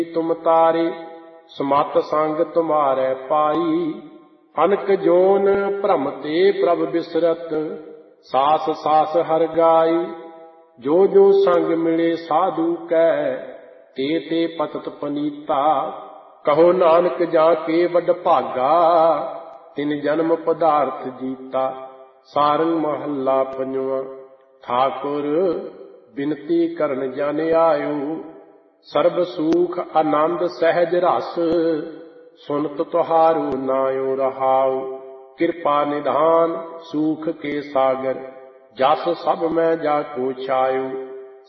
तुम तारे समत संग तुम्हारे पाई। अनक जोन भ्रम ते प्रभ बिसरत सास सास हर गाई। जो जो संग मिले साधु कै ते ते पतत पनीता। कहो नानक जाके वड भागा तिन जन्म पदार्थ जीता। सारंग महला पंजवा। ठाकुर बिनती करन जन आयो सर्ब सुख आनंद सहज रस। सुनत तुहारू नायो रहाऊ। कृपा निधान सुख के सागर जस सब मैं जाको छायो।